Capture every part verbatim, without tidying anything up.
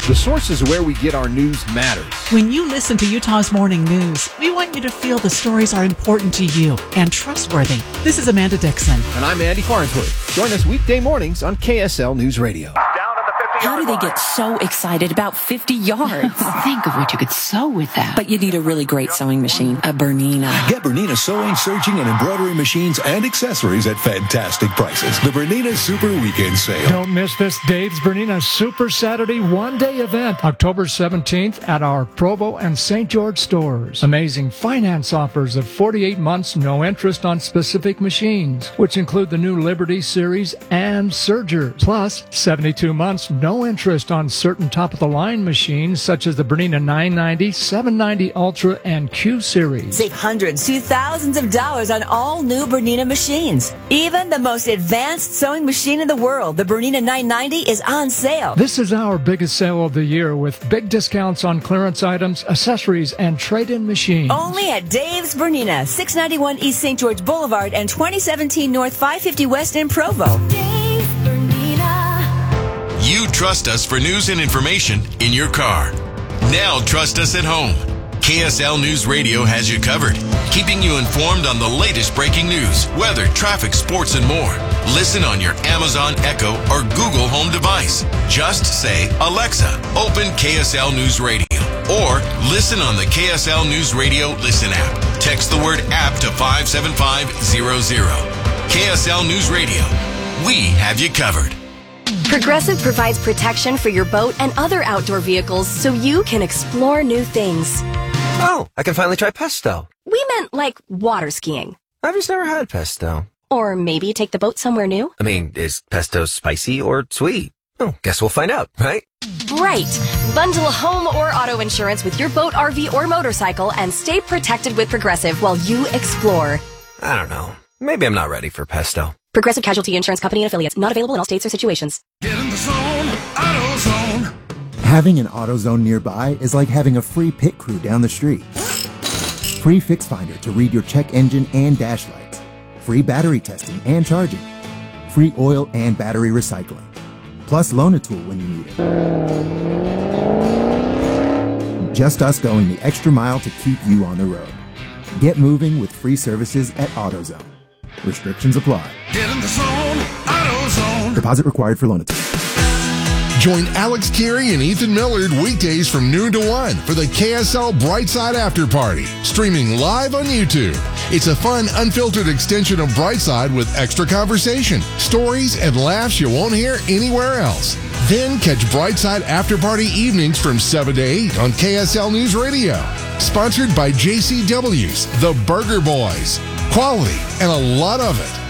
The source is where we get our news matters. When you listen to Utah's Morning News, we want you to feel the stories are important to you and trustworthy. This is Amanda Dixon. And I'm Andy Farnsworth. Join us weekday mornings on K S L News Radio. How do they get so excited about fifty yards? Think of what you could sew with that. But you need a really great sewing machine, a Bernina. Get Bernina sewing, serging, and embroidery machines and accessories at fantastic prices. The Bernina Super Weekend Sale. Don't miss this Dave's Bernina Super Saturday one-day event, October seventeenth at our Provo and Saint George stores. Amazing finance offers of forty-eight months, no interest on specific machines, which include the new Liberty Series and Surgers. Plus, seventy-two months, no No interest on certain top-of-the-line machines such as the Bernina nine ninety, seven ninety Ultra, and Q Series. Save hundreds to thousands of dollars on all new Bernina machines. Even the most advanced sewing machine in the world, the Bernina nine ninety, is on sale. This is our biggest sale of the year with big discounts on clearance items, accessories, and trade-in machines. Only at Dave's Bernina, six ninety-one East Saint George Boulevard and twenty seventeen North five fifty West in Provo. Dave's Bernina. You trust us for news and information in your car. Now trust us at home. K S L News Radio has you covered, keeping you informed on the latest breaking news, weather, traffic, sports, and more. Listen on your Amazon Echo or Google Home device. Just say, Alexa, open K S L News Radio. Or listen on the K S L News Radio Listen app. Text the word app to five seven five zero zero. K S L News Radio. We have you covered. Progressive provides protection for your boat and other outdoor vehicles so you can explore new things. Oh, I can finally try pesto. We meant like water skiing. I've just never had pesto. Or maybe take the boat somewhere new. I mean, is pesto spicy or sweet? Oh, guess we'll find out, right? Right. Bundle home or auto insurance with your boat, R V, or motorcycle and stay protected with Progressive while you explore. I don't know. Maybe I'm not ready for pesto. Progressive Casualty Insurance Company and Affiliates. Not available in all states or situations. Get in the zone, AutoZone. Having an AutoZone nearby is like having a free pit crew down the street. Free Fix Finder to read your check engine and dash lights. Free battery testing and charging. Free oil and battery recycling. Plus Loan-A-Tool when you need it. Just us going the extra mile to keep you on the road. Get moving with free services at AutoZone. Restrictions apply. Get in the zone, AutoZone. Deposit required for Loan-A-Tool. Join Alex Carey and Ethan Millard weekdays from noon to one for the K S L Brightside After Party, streaming live on YouTube. It's a fun, unfiltered extension of Brightside with extra conversation, stories, and laughs you won't hear anywhere else. Then catch Brightside After Party evenings from seven to eight on K S L News Radio. Sponsored by J C W's, The Burger Boys. Quality and a lot of it.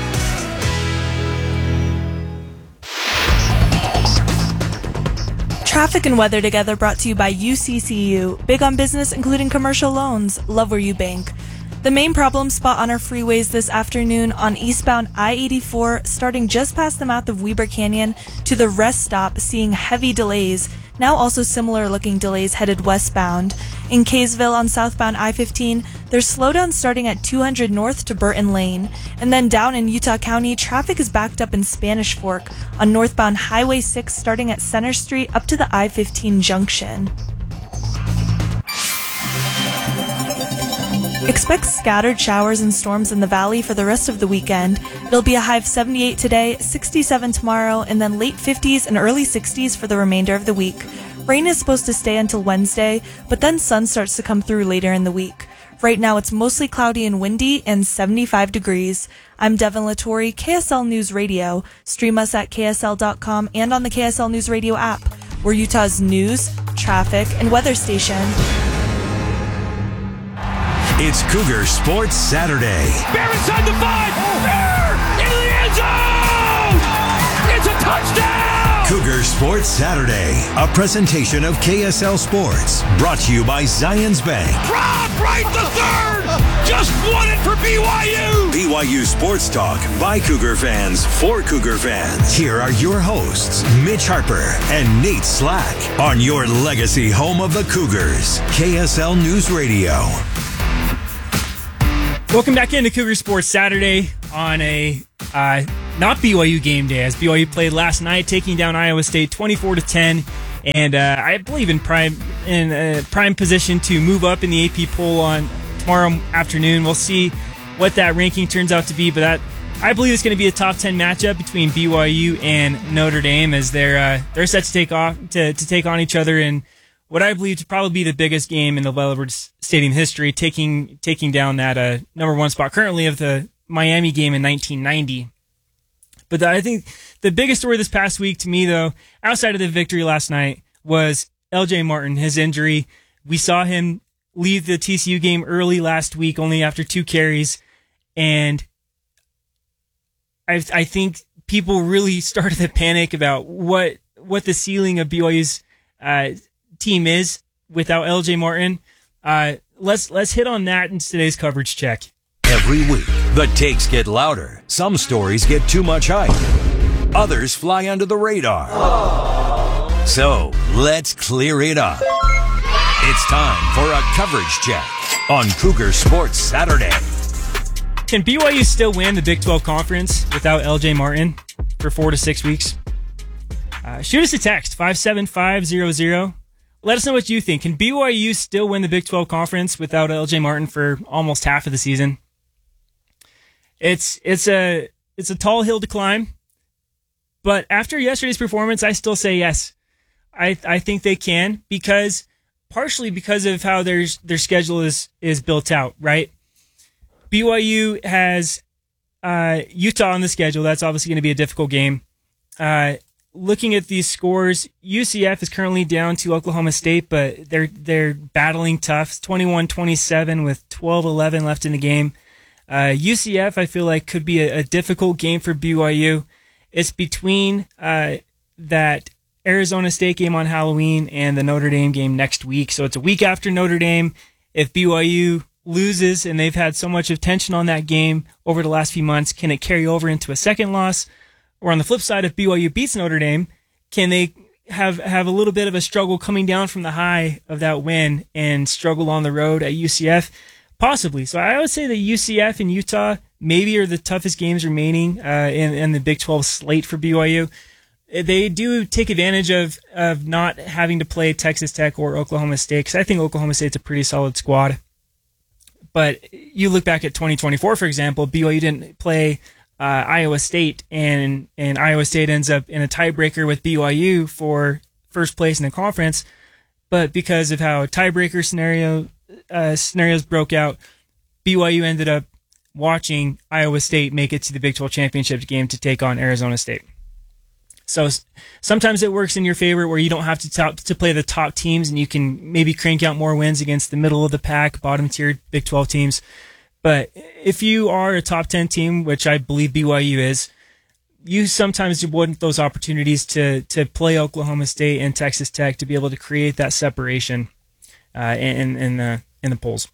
Traffic and weather together brought to you by U C C U. Big on business, including commercial loans. Love where you bank. The main problem spot on our freeways this afternoon on eastbound I eighty-four, starting just past the mouth of Weber Canyon to the rest stop, seeing heavy delays. Now also similar looking delays headed westbound. In Kaysville on southbound I fifteen, there's slowdown starting at two hundred north to Burton Lane. And then down in Utah County, traffic is backed up in Spanish Fork on northbound Highway six starting at Center Street up to the I fifteen junction. Expect scattered showers and storms in the valley for the rest of the weekend. It'll be a high of seventy-eight today, sixty-seven tomorrow, and then late fifties and early sixties for the remainder of the week. Rain is supposed to stay until Wednesday, but then sun starts to come through later in the week. Right now it's mostly cloudy and windy and seventy-five degrees. I'm Devin Latore, K S L News Radio. Stream us at K S L dot com and on the K S L News Radio app. We're Utah's news, traffic, and weather station. It's Cougar Sports Saturday. Bear inside the five. Bear into the end zone. It's a touchdown. Cougar Sports Saturday, a presentation of K S L Sports, brought to you by Zions Bank. Rob right the third. Just won it for B Y U. B Y U Sports Talk by Cougar fans for Cougar fans. Here are your hosts, Mitch Harper and Nate Slack, on your legacy home of the Cougars, K S L News Radio. Welcome back into Cougar Sports Saturday on a uh, not B Y U game day, as B Y U played last night, taking down Iowa State twenty-four to ten and uh, I believe in prime in uh, prime position to move up in the A P poll on tomorrow afternoon. We'll see what that ranking turns out to be, but that I believe it's going to be a top ten matchup between B Y U and Notre Dame as they're uh, they're set to take off to, to take on each other in what I believe to probably be the biggest game in the Well Edwards Stadium history, taking taking down that uh, number one spot currently of the Miami game in nineteen ninety. But I think the biggest story this past week to me, though, outside of the victory last night, was L J Martin, his injury. We saw him leave the T C U game early last week, only after two carries, and I, I think people really started to panic about what what the ceiling of B Y U's uh, team is without L J Martin. Uh, let's let's hit on that in today's coverage check. Every week, the takes get louder. Some stories get too much hype. Others fly under the radar. So, let's clear it up. It's time for a coverage check on Cougar Sports Saturday. Can B Y U still win the Big twelve Conference without L J Martin for four to six weeks? Uh, shoot us a text, five seven five zero zero. Let us know what you think. Can B Y U still win the Big twelve Conference without L J Martin for almost half of the season? It's it's a it's a tall hill to climb, but after yesterday's performance, I still say yes. I I think they can, because partially because of how their their schedule is is built out, right? B Y U has uh, Utah on the schedule. That's obviously going to be a difficult game. Uh, looking at these scores, U C F is currently down to Oklahoma State, but they're they're battling tough. twenty-one twenty-seven with twelve eleven left in the game. Uh, U C F, I feel like, could be a, a difficult game for B Y U. It's between uh, that Arizona State game on Halloween and the Notre Dame game next week. So it's a week after Notre Dame. If B Y U loses, and they've had so much attention on that game over the last few months, can it carry over into a second loss? Or on the flip side, if B Y U beats Notre Dame, can they have, have a little bit of a struggle coming down from the high of that win and struggle on the road at U C F? Possibly. So I would say that U C F and Utah maybe are the toughest games remaining uh, in, in the Big twelve slate for B Y U. They do take advantage of, of not having to play Texas Tech or Oklahoma State, because I think Oklahoma State's a pretty solid squad. But you look back at twenty twenty-four, for example, B Y U didn't play uh, Iowa State, and and Iowa State ends up in a tiebreaker with B Y U for first place in the conference. But because of how tiebreaker scenario uh, scenarios broke out, B Y U ended up watching Iowa State make it to the Big twelve championship game to take on Arizona State. So sometimes it works in your favor where you don't have to top, to play the top teams, and you can maybe crank out more wins against the middle of the pack, bottom tier Big twelve teams. But if you are a top ten team, which I believe B Y U is, you sometimes want those opportunities to to play Oklahoma State and Texas Tech to be able to create that separation uh, in in the in the polls.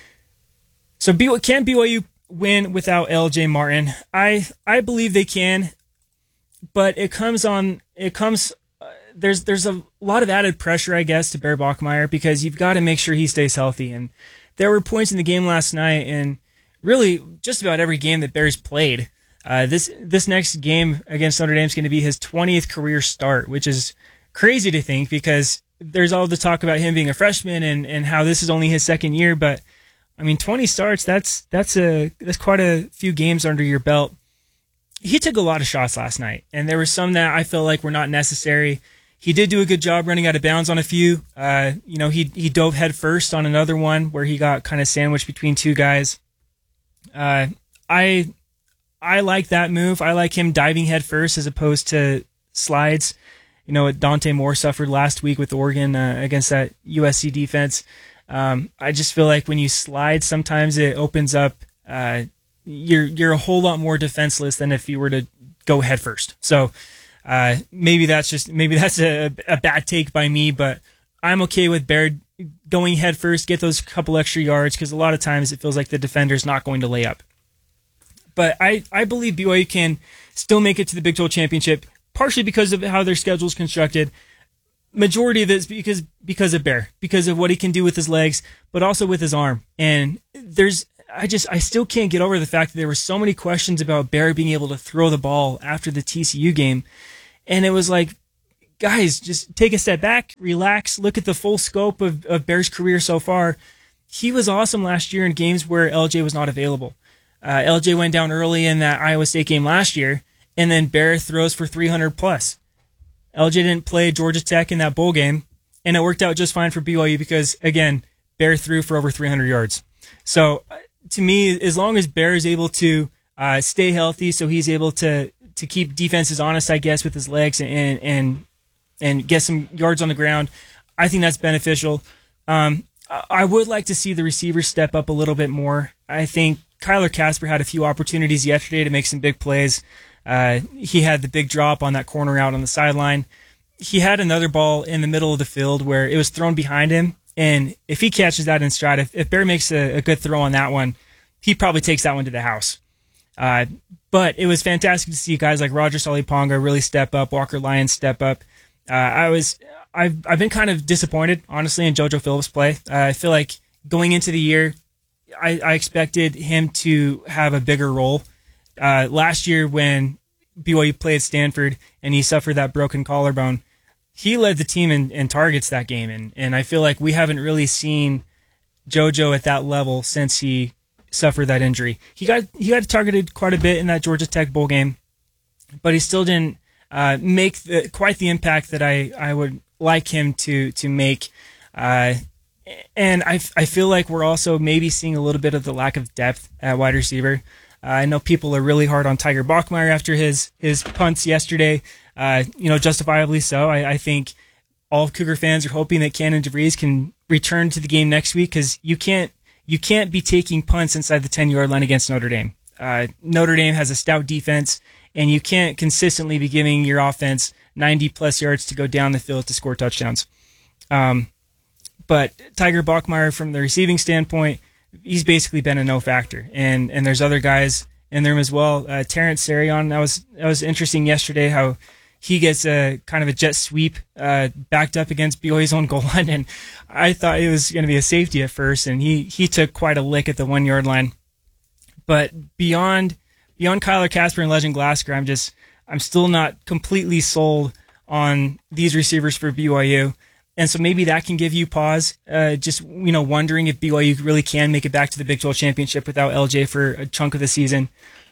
So B- can B Y U win without L J Martin? I I believe they can. But it comes on, it comes, uh, there's there's a lot of added pressure, I guess, to Bear Bachmeier, because you've got to make sure he stays healthy. And there were points in the game last night, and really just about every game that Bears played. Uh, this this next game against Notre Dame is going to be his twentieth career start, which is crazy to think, because there's all the talk about him being a freshman and, and how this is only his second year. But I mean, twenty starts, that's that's a that's quite a few games under your belt. He took a lot of shots last night, and there were some that I felt like were not necessary. He did do a good job running out of bounds on a few. Uh, you know, he he dove head first on another one where he got kind of sandwiched between two guys. Uh, I I like that move. I like him diving head first as opposed to slides. You know, what Dante Moore suffered last week with Oregon uh, against that U S C defense. Um, I just feel like when you slide, sometimes it opens up. Uh, you're you're a whole lot more defenseless than if you were to go head first. So uh, maybe that's just maybe that's a, a bad take by me, but I'm okay with Bear going head first, get those couple extra yards, because a lot of times it feels like the defender's not going to lay up. But I, I believe B Y U can still make it to the Big twelve championship, partially because of how their schedule is constructed. Majority of it is because because of Bear, because of what he can do with his legs, but also with his arm. And there's I just, I still can't get over the fact that there were so many questions about Bear being able to throw the ball after the T C U game. And it was like, guys, just take a step back, relax, look at the full scope of, of Bear's career so far. He was awesome last year in games where L J was not available. Uh, L J went down early in that Iowa State game last year, and then Bear throws for three hundred plus. L J didn't play Georgia Tech in that bowl game, and it worked out just fine for B Y U because, again, Bear threw for over three hundred yards. So, to me, as long as Bear is able to uh, stay healthy, so he's able to to keep defenses honest, I guess, with his legs and and and get some yards on the ground, I think that's beneficial. Um, I would like to see the receivers step up a little bit more. I think Kyler Casper had a few opportunities yesterday to make some big plays. Uh, he had the big drop on that corner out on the sideline. He had another ball in the middle of the field where it was thrown behind him. And if he catches that in stride, if, if Bear makes a, a good throw on that one, he probably takes that one to the house. Uh, but it was fantastic to see guys like Roger Saliponga really step up, Walker Lyons step up. Uh, I was, I've, I've been kind of disappointed, honestly, in JoJo Phillips' play. Uh, I feel like going into the year, I, I expected him to have a bigger role. Uh, last year when B Y U played Stanford and he suffered that broken collarbone, he led the team in, in targets that game. And, and I feel like we haven't really seen JoJo at that level since he suffered that injury. He got, he got targeted quite a bit in that Georgia Tech bowl game, but he still didn't uh, make the, quite the impact that I, I would like him to, to make. Uh, and I, I feel like we're also maybe seeing a little bit of the lack of depth at wide receiver. Uh, I know people are really hard on Tiger Bachmeier after his, his punts yesterday. Uh, you know, justifiably so. I, I think all of Cougar fans are hoping that Cannon DeVries can return to the game next week because you can't you can't be taking punts inside the ten-yard line against Notre Dame. Uh, Notre Dame has a stout defense, and you can't consistently be giving your offense ninety-plus yards to go down the field to score touchdowns. Um, but Tiger Bachmeier, from the receiving standpoint, he's basically been a no factor, and and there's other guys in there as well. Uh, Terrence Sarion, that was that was interesting yesterday how he gets a kind of a jet sweep uh, backed up against B Y U's own goal line, and I thought it was going to be a safety at first, and he he took quite a lick at the one yard line. But beyond beyond Kyler Casper and Legend Glasgow, I'm just I'm still not completely sold on these receivers for B Y U. And so maybe that can give you pause, uh, just, you know, wondering if B Y U really can make it back to the Big twelve championship without L J for a chunk of the season.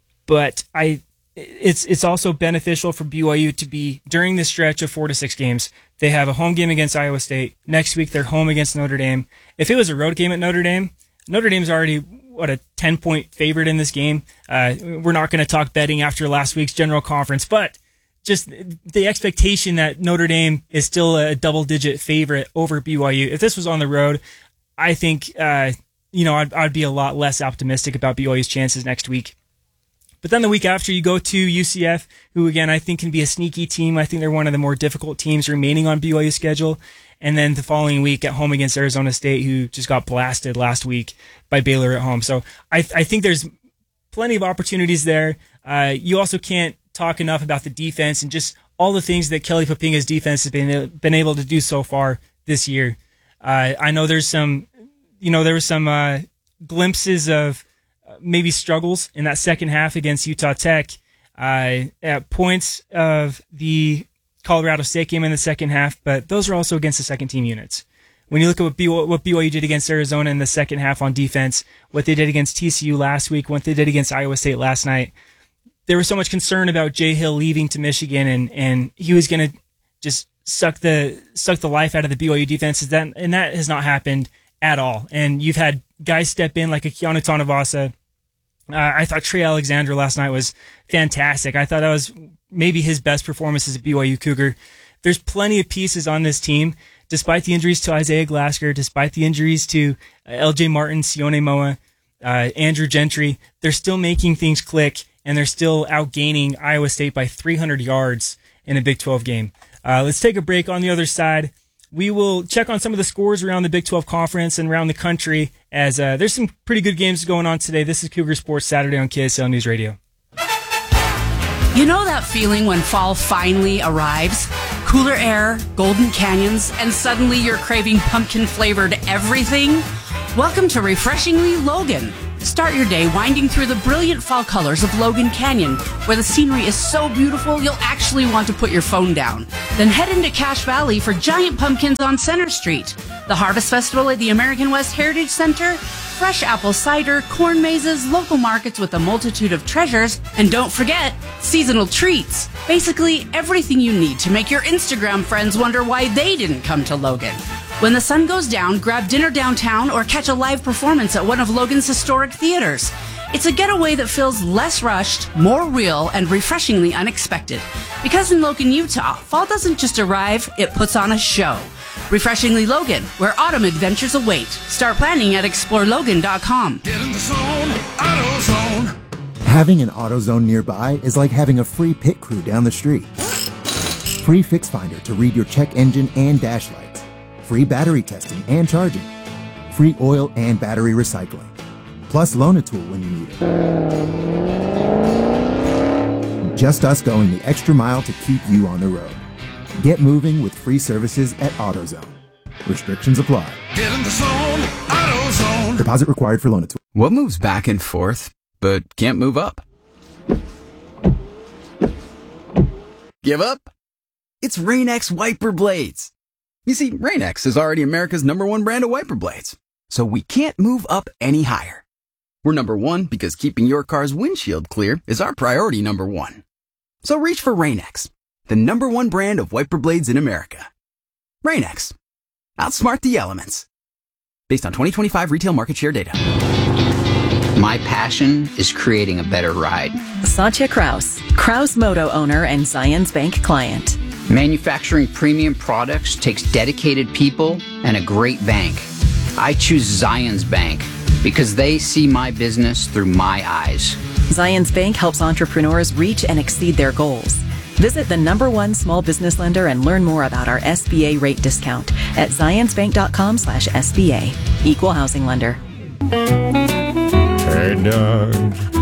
But I, it's it's also beneficial for B Y U to be during this stretch of four to six games. They have a home game against Iowa State. Next week, they're home against Notre Dame. If it was a road game at Notre Dame, Notre Dame's already, what, a ten-point favorite in this game. Uh, we're not going to talk betting after last week's general conference, but just the expectation that Notre Dame is still a double-digit favorite over B Y U. If this was on the road, I think, uh, you know, I'd, I'd be a lot less optimistic about B Y U's chances next week. But then the week after, you go to U C F, who, again, I think can be a sneaky team. I think they're one of the more difficult teams remaining on B Y U's schedule. And then the following week at home against Arizona State, who just got blasted last week by Baylor at home. So I, I think there's plenty of opportunities there. Uh, you also can't talk enough about the defense and just all the things that Kelly Papinga's defense has been been able to do so far this year. Uh, I know there's some, you know, there were some uh, glimpses of maybe struggles in that second half against Utah Tech uh, at points of the Colorado State game in the second half, but those are also against the second team units. When you look at what, B- what B Y U did against Arizona in the second half on defense, what they did against T C U last week, what they did against Iowa State last night, there was so much concern about Jay Hill leaving to Michigan, and, and he was going to just suck the suck the life out of the B Y U defense, that, and that has not happened at all. And you've had guys step in like a Keanu Tanavasa. Uh, I thought Trey Alexander last night was fantastic. I thought that was maybe his best performance as a B Y U Cougar. There's plenty of pieces on this team, despite the injuries to Isaiah Glasgow, despite the injuries to uh, L J Martin, Sione Moa, uh, Andrew Gentry. They're still making things click, and they're still outgaining Iowa State by three hundred yards in a Big twelve game. Uh, let's take a break. On the other side, we will check on some of the scores around the Big twelve Conference and around the country, as uh, there's some pretty good games going on today. This is Cougar Sports Saturday on K S L News Radio. You know that feeling when fall finally arrives? Cooler air, golden canyons, and suddenly you're craving pumpkin-flavored everything? Welcome to Refreshingly Logan. Start your day winding through the brilliant fall colors of Logan Canyon, where the scenery is so beautiful you'll actually want to put your phone down. Then head into Cache Valley for giant pumpkins on Center Street, the Harvest Festival at the American West Heritage Center, fresh apple cider, corn mazes, local markets with a multitude of treasures, and don't forget, seasonal treats. Basically, everything you need to make your Instagram friends wonder why they didn't come to Logan. When the sun goes down, grab dinner downtown or catch a live performance at one of Logan's historic theaters. It's a getaway that feels less rushed, more real, and refreshingly unexpected. Because in Logan, Utah, fall doesn't just arrive, it puts on a show. Refreshingly Logan, where autumn adventures await. Start planning at explore logan dot com. Get in the zone, AutoZone. Having an AutoZone nearby is like having a free pit crew down the street. Free Fix Finder to read your check engine and dash lights. Free battery testing and charging. Free oil and battery recycling. Plus loan a tool when you need it. Just us going the extra mile to keep you on the road. Get moving with free services at AutoZone. Restrictions apply. Get in the zone, AutoZone. Deposit required for loan a tool. What moves back and forth, but can't move up? Give up? It's Rain-X wiper blades. You see, Rain-X is already America's number one brand of wiper blades, so we can't move up any higher. We're number one because keeping your car's windshield clear is our priority number one. So reach for Rain-X, the number one brand of wiper blades in America. Rain-X. Outsmart the elements. Based on twenty twenty-five retail market share data. My passion is creating a better ride. Satya Kraus, Kraus Moto owner and Zions Bank client. Manufacturing premium products takes dedicated people and a great bank. I choose Zions Bank because they see my business through my eyes. Zions Bank helps entrepreneurs reach and exceed their goals. Visit the number one small business lender and learn more about our S B A rate discount at zionsbank.com slash SBA. Equal housing lender. Hey, Doug.